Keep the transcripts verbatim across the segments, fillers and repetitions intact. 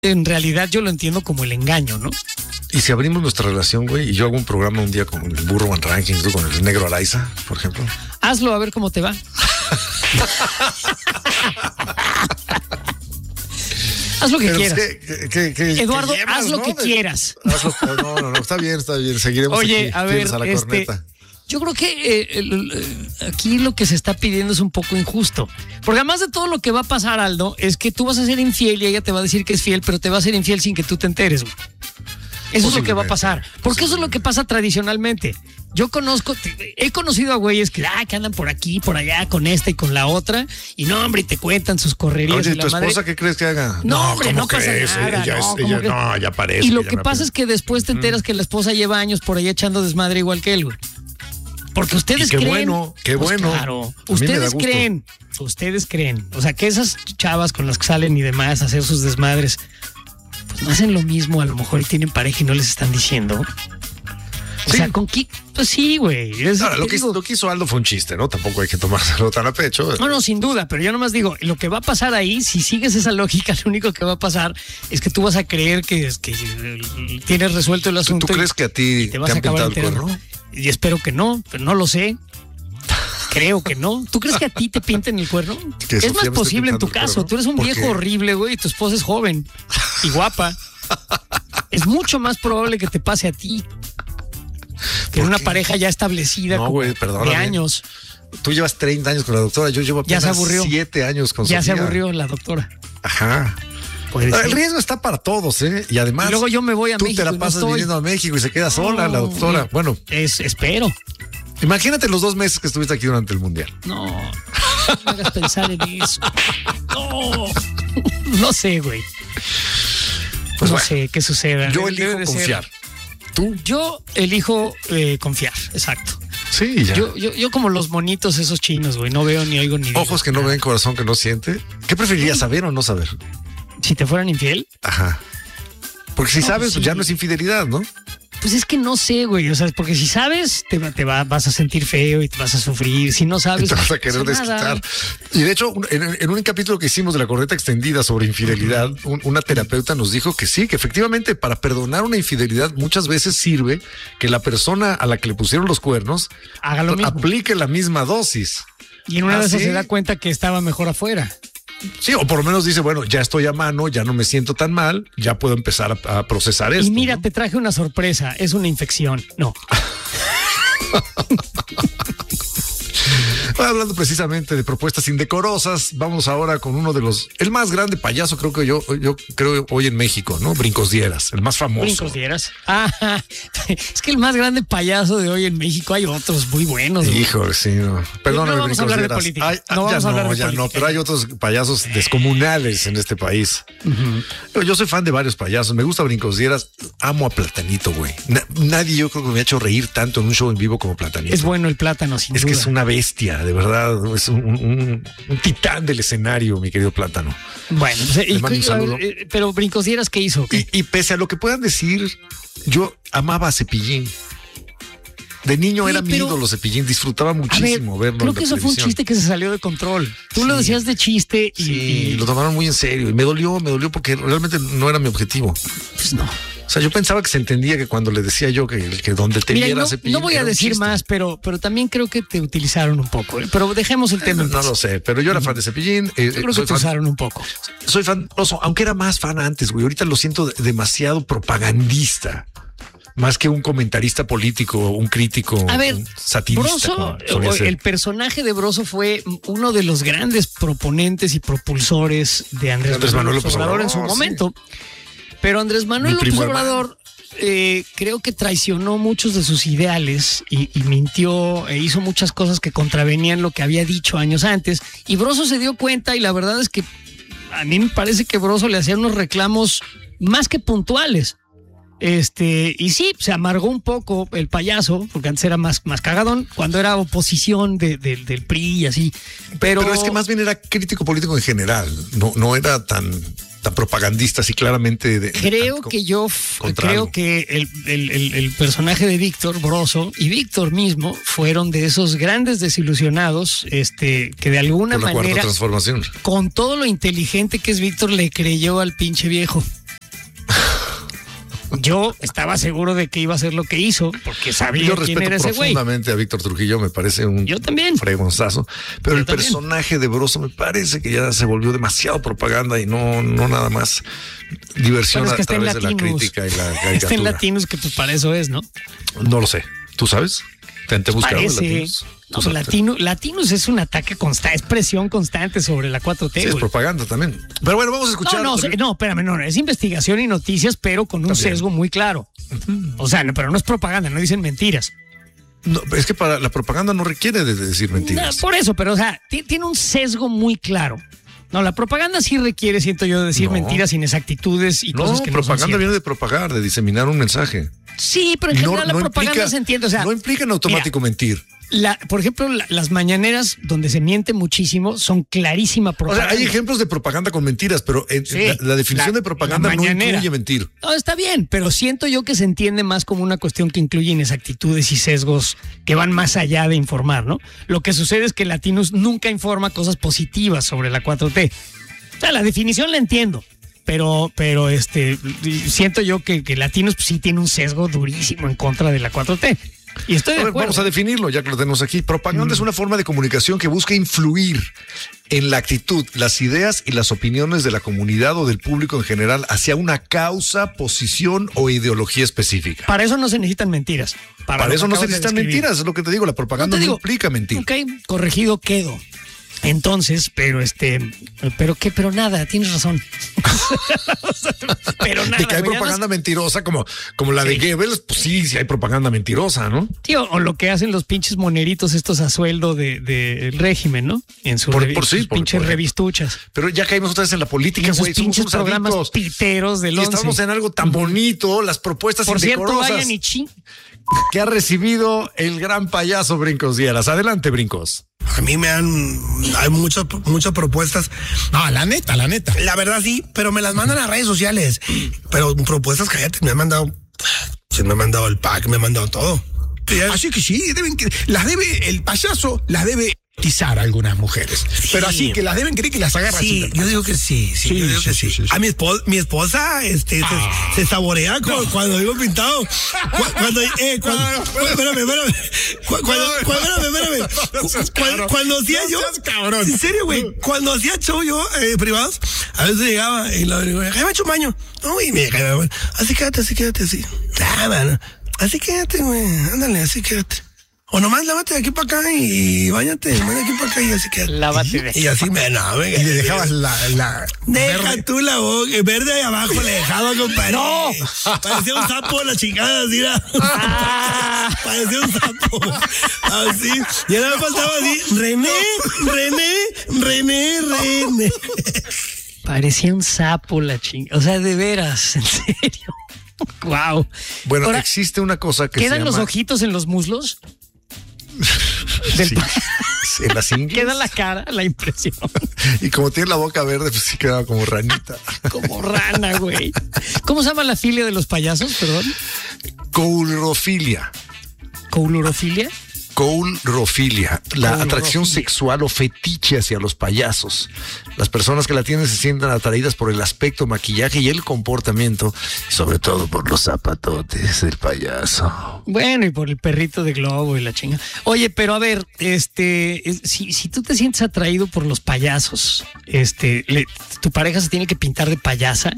en realidad yo lo entiendo como el engaño, ¿no? Y si abrimos nuestra relación, güey, y yo hago un programa un día con el Burro One Rankings, tú con el Negro Araiza, por ejemplo. Hazlo a ver cómo te va. Haz lo que Pero quieras. Que, que, que, Eduardo, que llevas, haz lo ¿no? que de, quieras. Hazlo, no, no, no, está bien, está bien. Seguiremos. Oye, aquí, a ver, a la este, corneta. yo creo que eh, el, el, aquí lo que se está pidiendo es un poco injusto. Porque además de todo lo que va a pasar, Aldo, es que tú vas a ser infiel y ella te va a decir que es fiel, pero te va a ser infiel sin que tú te enteres, güey. Eso es lo que va a pasar. Porque eso es lo que pasa tradicionalmente. Yo conozco, he conocido a güeyes que, ah, que andan por aquí, por allá, con esta y con la otra, y no, hombre, y te cuentan sus correrías. Oye, y la ¿tu esposa madre... qué crees que haga? No, hombre, ¿cómo no pasa crees? nada. Ella, no, es, ella, que... no, ya parece. Y lo que pasa es que después te enteras mm. que la esposa lleva años por ahí echando desmadre igual que él, güey. Porque ustedes qué creen. Bueno, qué pues bueno. Claro, ustedes creen, ustedes creen. O sea, que esas chavas con las que salen y demás a hacer sus desmadres, pues no hacen lo mismo, a lo mejor y tienen pareja y no les están diciendo. O sí. sea, ¿con qué? Pues sí, güey. No, lo, que, lo que hizo Aldo fue un chiste, ¿no? Tampoco hay que tomárselo tan a pecho. No, no, sin duda, pero yo nomás digo, lo que va a pasar ahí, si sigues esa lógica, lo único que va a pasar es que tú vas a creer que, que tienes resuelto el asunto. ¿Tú crees y, que a ti te vas te a acabar el cuerno? Y espero que no, pero no lo sé. Creo que no. ¿Tú crees que a ti te pinten el cuerno? Que es Sofía más posible en tu caso. Cuerno? Tú eres un viejo horrible, güey, y tu esposa es joven y guapa. Es mucho más probable que te pase a ti. Que una pareja ya establecida no, güey, de años. Tú llevas treinta años con la doctora, yo llevo apenas siete años con ya Sofía. Ya se aburrió la doctora. Ajá. El riesgo está para todos, ¿eh? Y además, y luego yo me voy a tú México. Tú te la pasas no viniendo a México y se queda sola no, la doctora. Bueno, es, espero. Imagínate los dos meses que estuviste aquí durante el Mundial. No, no me hagas pensar en eso. No, no sé, güey. Pues no bueno, sé qué suceda. Yo elijo confiar. Ser. ¿Tú? Yo elijo eh, confiar, exacto. Sí, ya. Yo, yo, yo como los monitos esos chinos, güey, no veo ni oigo ni digo. Ojos que no ven, corazón que no siente. ¿Qué preferirías, saber o no saber? Si te fueran infiel. Ajá. Porque si no, sabes, pues sí. ya no es infidelidad, ¿no? Pues es que no sé, güey. O sea, porque si sabes, te, te va, vas a sentir feo y te vas a sufrir. Si no sabes, y te vas a querer pues desquitar. Nada. Y de hecho, en, en un capítulo que hicimos de la corneta extendida sobre infidelidad, un, una terapeuta nos dijo que sí, que efectivamente para perdonar una infidelidad muchas veces sirve que la persona a la que le pusieron los cuernos haga lo mismo, aplique la misma dosis. Y en una ¿Ah, de esas sí? se da cuenta que estaba mejor afuera. Sí, o por lo menos dice, bueno, ya estoy a mano, ya no me siento tan mal, ya puedo empezar a, a procesar esto. Y mira, ¿no? te traje una sorpresa, es una infección. No. Hablando precisamente de propuestas indecorosas, vamos ahora con uno de los, el más grande payaso, creo que yo, yo creo hoy en México, ¿no? Brincos Dieras, el más famoso. Brincos Dieras. Ah, es que el más grande payaso de hoy en México, hay otros muy buenos. Híjole, sí, no. Perdóname, no vamos a hablar Dieras. de política. Ay, no vamos ya a hablar no, de ya política. no, pero hay otros payasos descomunales en este país. Uh-huh. Pero yo soy fan de varios payasos, me gusta Brincos Dieras, amo a Platanito, güey. Na- nadie yo creo que me ha hecho reír tanto en un show en vivo como Platanito. Es bueno el plátano, sin es duda. que es una bestia, de verdad, es un, un, un titán del escenario, mi querido Plátano. Bueno, pues, y, mando un saludo. Eh, pero Brincos Dieras, ¿qué hizo? ¿Qué? Y, y pese a lo que puedan decir, yo amaba a Cepillín. De niño sí, era mi ídolo Cepillín, disfrutaba muchísimo ver, verlo. Creo que eso fue un chiste que se salió de control. Tú sí. lo decías de chiste y, sí, y lo tomaron muy en serio. Y me dolió, me dolió porque realmente no era mi objetivo. Pues no. O sea, yo pensaba que se entendía que cuando le decía yo que, que donde te Mira, viera no, Cepillín. no voy a decir más, pero, pero también creo que te utilizaron un poco. ¿eh? Pero dejemos el tema. Eh, no, no lo sé, pero yo era fan de Cepillín. Eh, yo creo soy que te fan, usaron un poco. Soy fan, aunque era más fan antes, güey. Ahorita lo siento demasiado propagandista. Más que un comentarista político, un crítico, a ver, un satirista. Broso, el personaje de Broso fue uno de los grandes proponentes y propulsores de Andrés, Andrés Manuel López Obrador en su oh, momento. Sí. Pero Andrés Manuel López Obrador eh, creo que traicionó muchos de sus ideales y, y mintió e hizo muchas cosas que contravenían lo que había dicho años antes. Y Broso se dio cuenta y la verdad es que a mí me parece que Broso le hacía unos reclamos más que puntuales. Este, y sí, se amargó un poco el payaso, porque antes era más, más cagadón, cuando era oposición de, de, del P R I y así. Pero, pero es que más bien era crítico político en general, no, no era tan, tan propagandista, así claramente. De, creo de, que yo, creo algo. que el, el, el, el personaje de Víctor Broso y Víctor mismo fueron de esos grandes desilusionados, este, que de alguna Por la manera, cuarta transformación. con todo lo inteligente que es Víctor, le creyó al pinche viejo. Yo estaba seguro de que iba a hacer lo que hizo, porque sabía Yo quién era ese güey. Respeto profundamente a Víctor Trujillo, me parece un Yo también. fregonzazo. Pero Yo el también. personaje de Broso me parece que ya se volvió demasiado propaganda y no, no nada más diversión Bueno, es que a está en través de la Latinos. crítica y la Está caricatura. en Latinos, que pues para eso es, ¿no? No lo sé. ¿Tú sabes? ¿Te, te buscaron Parece. Latinos? No, pues Latino, Latinos es un ataque constante, es presión constante sobre la cuatro T. Sí, es güey. propaganda también. Pero bueno, vamos a escuchar. No, no, no, espérame, no, no, es investigación y noticias, pero con un También. sesgo muy claro. O sea, no, pero no es propaganda, no dicen mentiras. No, es que para la propaganda no requiere de decir mentiras. No, por eso, pero o sea, ti- tiene un sesgo muy claro. No, la propaganda sí requiere, siento yo, decir No. mentiras, inexactitudes y No, cosas que no son propaganda ciertas. viene de propagar, de diseminar un mensaje. Sí, pero en general la propaganda implica, se entiende. O sea, no implica en automático mentir. la, por ejemplo, la- las mañaneras donde se miente muchísimo son clarísima O sea, propaganda. hay ejemplos de propaganda con mentiras, pero en- Sí, la, la definición la- de propaganda la no mañanera. incluye mentir. No, está bien, pero siento yo que se entiende más como una cuestión que incluye inexactitudes y sesgos que van más allá de informar, ¿no? Lo que sucede es que Latinos nunca informa cosas positivas sobre la cuatro T. O sea, la definición la entiendo, pero, pero este, siento yo que, que Latinos pues, sí tiene un sesgo durísimo en contra de la cuatro T. Y estoy de A ver, acuerdo. vamos a definirlo, ya que lo tenemos aquí. Propaganda es una forma de comunicación que busca influir en la actitud, las ideas y las opiniones de la comunidad o del público en general hacia una causa, posición o ideología específica. Para eso no se necesitan mentiras. Para, lo eso que no se acabas de necesitan describir. mentiras, es lo que te digo, la propaganda No te no, digo, implica mentir. Ok, corregido quedo. Entonces, pero este, pero qué, pero nada, tienes razón. Pero nada. De que hay güey, propaganda además, mentirosa como, como la de Sí. Goebbels, pues sí, sí hay propaganda mentirosa, ¿no? tío, o lo que hacen los pinches moneritos estos a sueldo del de, del régimen, ¿no? En su Por- revi- por sí, sus por- pinches por- revistuchas. Pero ya caímos otra vez en la Y política, esos güey. Somos pinches unos programas adictos. piteros del Y once. estamos en algo tan bonito, las propuestas Por cierto, indecorosas vayan y ching. que ha recibido el gran payaso Brincos Dieras. Adelante, Brincos. A mí me han, hay muchas, muchas propuestas. No, la neta, la neta. La verdad sí, pero me las mandan a redes sociales. Pero propuestas, cállate, me han mandado, se me ha mandado el pack, me han mandado todo. Así que sí, deben que las debe, el payaso las debe tizar a algunas mujeres. Pero así que las deben creer que las agarra Sí, así. yo digo que sí, sí, Sí, yo digo sí, que sí, sí. sí, sí. A mi esposa, mi esposa, este, Ah. se, se saborea cu- cuando digo pintado. Cu- Cuando, eh, cuando, No, no, cu- espérame, espérame. Cu- Cuando, No, no. cuando, espérame, espérame. No seas Cu- cuando, cabrón. cuando hacía No yo, seas cabrón. en serio, güey, cuando hacía show yo, eh, privados, a veces llegaba y lo digo, me he hecho un baño. No, y me dejaba, así quédate, así quédate, así. Ah, mano, así quédate, güey, ándale, así quédate. O nomás lávate de aquí para acá y bañate, nomás de aquí para acá y así quédate. Lávate de- Y así me, no, me, Y le dejabas la, la Deja verde. tú la boca, el verde ahí abajo le dejaba, compadre. ¡No! Parecía un sapo la chingada, así era. Parecía un sapo. Así. Y ahora me faltaba así, René, René, René, René. Parecía un sapo la chinga. O sea, de veras, en serio. Wow. Bueno, Ahora, existe una cosa que se ¿quedan llama... los ojitos en los muslos? Del Sí, pa- en las ingles. Queda la cara, la impresión. Y como tiene la boca verde, pues sí queda como ranita. Como rana, güey. ¿Cómo se llama la filia de los payasos? Perdón. Coulrofilia. ¿Coulurofilia? Coulrofilia, la Coulrofilia. atracción sexual o fetiche hacia los payasos. Las personas que la tienen se sienten atraídas por el aspecto, maquillaje y el comportamiento, y sobre todo por los zapatotes del payaso. Bueno, y por el perrito de globo y la chinga. Oye, pero a ver, este, es- si, si tú te sientes atraído por los payasos, este, le- tu pareja se tiene que pintar de payasa.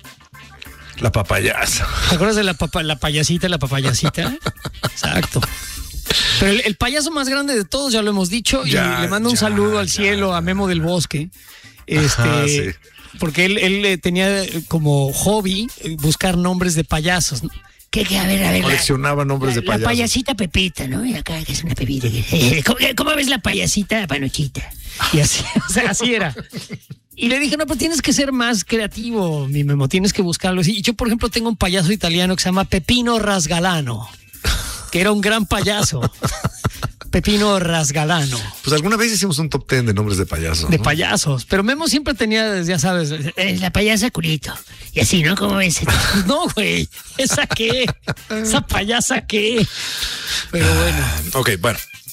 La papayasa. ¿Te acuerdas de la, papa- la payasita, la papayasita? Exacto. Pero el, el payaso más grande de todos, ya lo hemos dicho, Ya, y le mando un ya, saludo al ya. cielo a Memo del Bosque. Este, Ajá, sí. porque él, él eh, tenía eh, como hobby eh, buscar nombres de payasos, ¿no? Que, que, a ver, a ver. la- Coleccionaba nombres la, de la payasos. payasita Pepita, ¿no? Y acá que es una Pepita. que- ¿Cómo, cómo ves la payasita Panochita? Y así, o sea, así era. Y le dije, no, pero tienes que ser más creativo, mi Memo, tienes que buscarlo. Y yo, por ejemplo, tengo un payaso italiano que se llama Pepino Rasgalano, que era un gran payaso. Pepino Rasgalano, Pues alguna vez hicimos un top ten de nombres de payasos. de ¿no? payasos. Pero Memo siempre tenía, ya sabes, eh, la payasa culito. Y así, ¿no? ¿Cómo ves? No, güey, ¿esa qué? ¿Esa payasa qué? Pero bueno. Ok, bueno.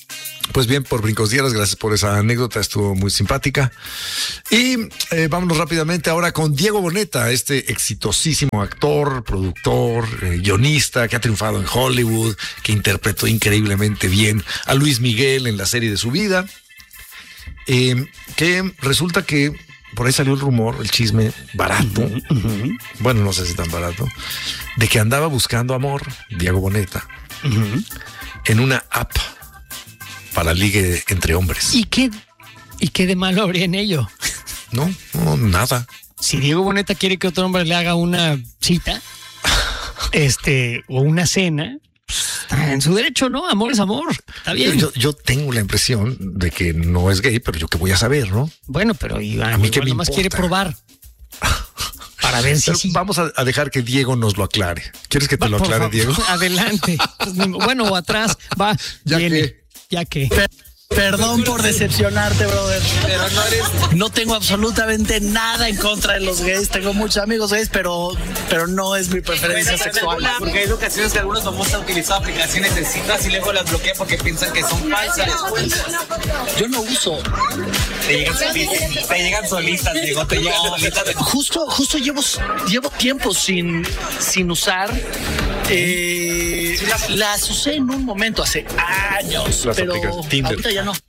Pues bien, por Brincosieras, gracias por esa anécdota, estuvo muy simpática. Y eh, vámonos rápidamente ahora con Diego Boneta, este exitosísimo actor, productor, eh, guionista que ha triunfado en Hollywood, que interpretó increíblemente bien a Luis Miguel en la serie de su vida. Eh, que resulta que por ahí salió el rumor, el chisme barato, uh-huh, uh-huh. bueno, no sé si tan barato, de que andaba buscando amor, Diego Boneta, uh-huh. en una app para ligue entre hombres. ¿Y qué, y qué de malo habría en ello? No, no, nada. Si Diego Boneta quiere que otro hombre le haga una cita, este, o una cena, está en su derecho, ¿no? Amor es amor. Está bien. Yo, yo tengo la impresión de que no es gay, pero yo qué voy a saber, ¿no? Bueno, pero Iván, a mí que más quiere probar. Para ver si sí. Vamos a, a dejar que Diego nos lo aclare. ¿Quieres que te Va, lo aclare, favor, Diego? Adelante. Bueno, o atrás. Va. Ya viene. que. Ya que. Perdón por decepcionarte, brother, pero no eres... No tengo absolutamente nada en contra de los gays. Tengo muchos amigos gays, pero, pero no es mi preferencia bueno, sexual. Alguna, porque hay ocasiones que algunos famosos han utilizado aplicaciones de citas y luego las bloquean porque piensan que son falsas. Yo no uso. Te llegan solitas, te llegan solitas, digo, te llegan solitas. De... Justo, justo llevo, llevo tiempo sin, sin usar. Eh, las, las usé en un momento hace años, las pero ahorita ya no.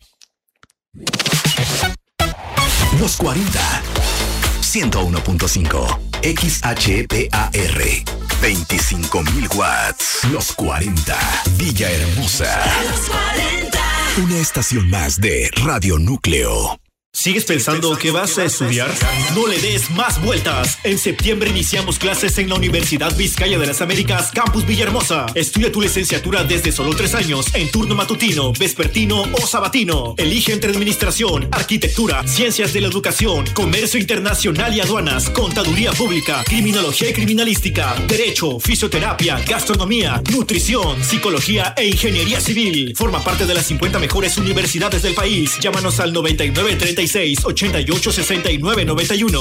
Los cuarenta, ciento uno punto cinco, X H P A R, veinticinco mil watts. Los cuarenta, Villahermosa. Los cuarenta. Una estación más de Radio Núcleo. ¿Sigues pensando que vas a estudiar? No le des más vueltas. En septiembre iniciamos clases en la Universidad Vizcaya de las Américas, Campus Villahermosa. Estudia tu licenciatura desde solo tres años en turno matutino, vespertino o sabatino. Elige entre administración, arquitectura, ciencias de la educación, comercio internacional y aduanas, contaduría pública, criminología y criminalística, derecho, fisioterapia, gastronomía, nutrición, psicología e ingeniería civil. Forma parte de las cincuenta mejores universidades del país. Llámanos al noventa y nueve treinta y seis ochenta y ocho sesenta y nueve noventa y uno